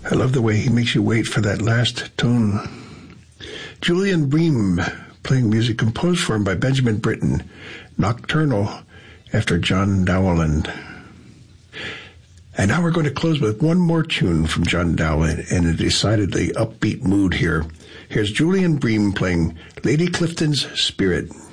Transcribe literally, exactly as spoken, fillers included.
I love the way he makes you wait for that last tone. Julian Bream, playing music composed for him by Benjamin Britten, Nocturnal, after John Dowland. And now we're going to close with one more tune from John Dowland in a decidedly upbeat mood here. Here's Julian Bream playing Lady Clifton's Spirit.